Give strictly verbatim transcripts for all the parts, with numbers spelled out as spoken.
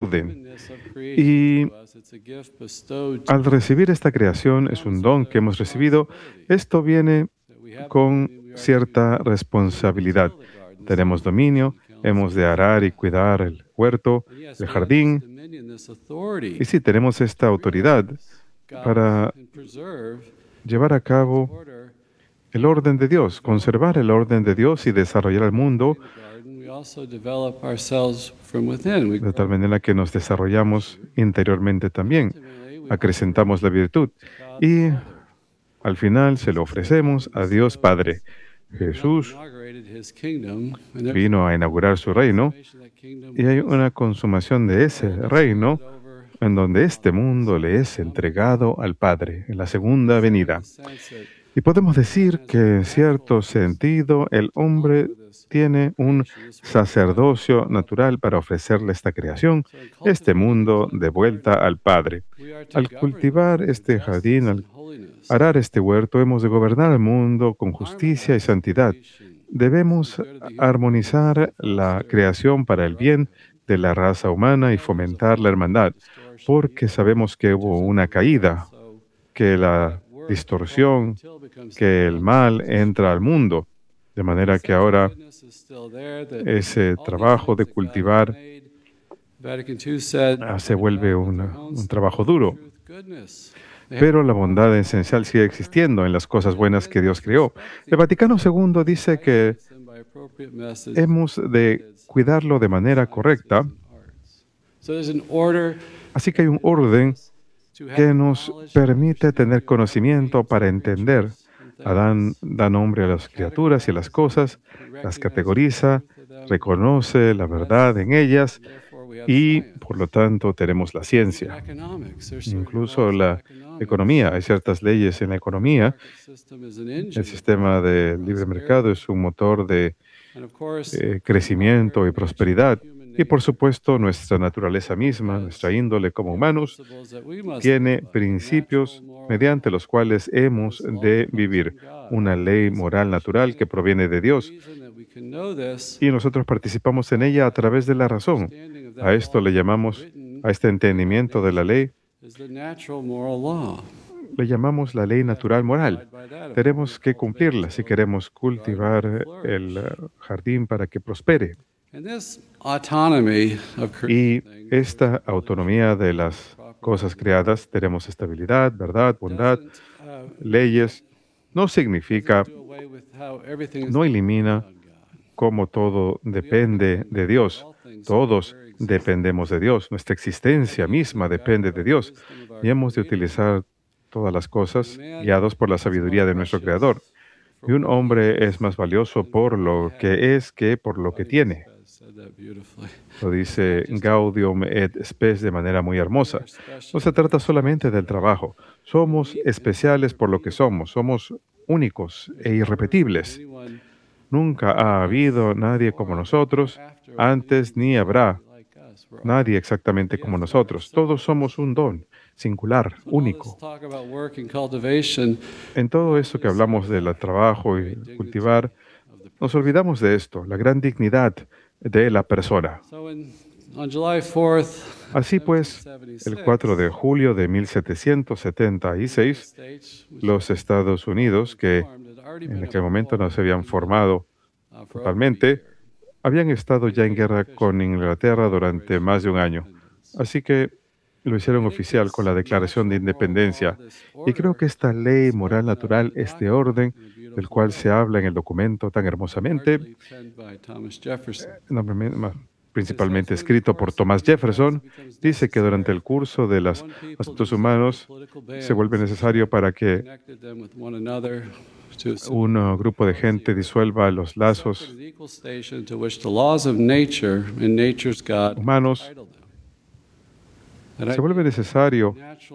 orden. Y al recibir esta creación, es un don que hemos recibido, esto viene con cierta responsabilidad. Tenemos dominio, hemos de arar y cuidar el huerto, el jardín, y sí, tenemos esta autoridad para llevar a cabo el orden de Dios, conservar el orden de Dios y desarrollar el mundo de tal manera que nos desarrollamos interiormente también, acrecentamos la virtud y al final se lo ofrecemos a Dios Padre. Jesús vino a inaugurar su reino y hay una consumación de ese reino en donde este mundo le es entregado al Padre en la segunda venida. Y podemos decir que en cierto sentido el hombre tiene un sacerdocio natural para ofrecerle esta creación, este mundo de vuelta al Padre. Al cultivar este jardín, al arar este huerto, hemos de gobernar el mundo con justicia y santidad. Debemos armonizar la creación para el bien de la raza humana y fomentar la hermandad, porque sabemos que hubo una caída, que la distorsión, que el mal entra al mundo, de manera que ahora ese trabajo de cultivar ah, se vuelve una- un trabajo duro. Pero la bondad esencial sigue existiendo en las cosas buenas que Dios creó. El Vaticano segundo dice que hemos de cuidarlo de manera correcta, así que hay un orden que nos permite tener conocimiento para entender. Adán da nombre a las criaturas y a las cosas, las categoriza, reconoce la verdad en ellas y, por lo tanto, tenemos la ciencia. Incluso la economía. Hay ciertas leyes en la economía. El sistema de libre mercado es un motor de eh, crecimiento y prosperidad. Y, por supuesto, nuestra naturaleza misma, nuestra índole como humanos, tiene principios mediante los cuales hemos de vivir. Una ley moral natural que proviene de Dios. Y nosotros participamos en ella a través de la razón. A esto le llamamos, a este entendimiento de la ley, le llamamos la ley natural moral. Tenemos que cumplirla si queremos cultivar el eh, jardín para que prospere. Y esta autonomía de las cosas creadas, tenemos estabilidad, verdad, bondad, leyes, no significa, no elimina cómo todo depende de Dios. Todos dependemos de Dios. Nuestra existencia misma depende de Dios. Y hemos de utilizar todas las cosas guiados por la sabiduría de nuestro Creador. Y un hombre es más valioso por lo que es que por lo que tiene. Lo dice Gaudium et Spes de manera muy hermosa. No se trata solamente del trabajo. Somos especiales por lo que somos. Somos únicos e irrepetibles. Nunca ha habido nadie como nosotros, antes ni habrá nadie exactamente como nosotros. Todos somos un don, singular, único. En todo esto que hablamos del trabajo y cultivar, nos olvidamos de esto, la gran dignidad de la persona. Así pues, el cuatro de julio de mil setecientos setenta y seis, los Estados Unidos, que en aquel momento no se habían formado totalmente, habían estado ya en guerra con Inglaterra durante más de un año. Así que lo hicieron oficial con la Declaración de Independencia. Y creo que esta ley moral natural, este orden del cual se habla en el documento tan hermosamente, normalmente- ma- principalmente escrito por Thomas Jefferson, dice que durante el curso de los asuntos humanos se vuelve necesario para que un uh, grupo de gente disuelva los lazos humanos, se vuelve necesario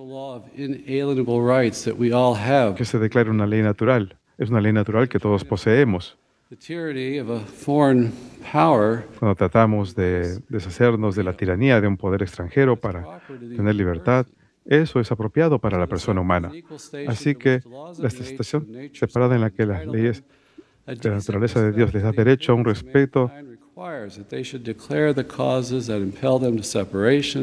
que se declare una ley natural. Es una ley natural que todos poseemos. Cuando tratamos de deshacernos de la tiranía de un poder extranjero para tener libertad, eso es apropiado para la persona humana. Así que la situación separada en la que las leyes de la naturaleza de Dios les da derecho a un respeto